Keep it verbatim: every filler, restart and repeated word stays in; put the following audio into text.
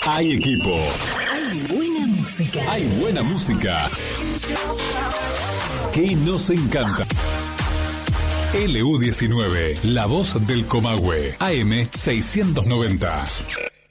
Hay equipo. Hay buena música. Hay buena música. Que nos encanta. L U diecinueve, la voz del Comahue. A M seiscientos noventa.